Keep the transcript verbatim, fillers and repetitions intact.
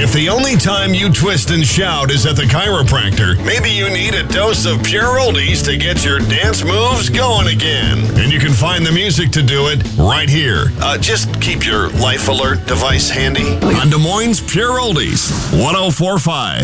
If the only time you twist and shout is at the chiropractor, maybe you need a dose of pure oldies to get your dance moves going again. And you can find the music to do it right here. Uh, just keep your Life Alert device handy on Des Moines Pure Oldies, one oh four point five.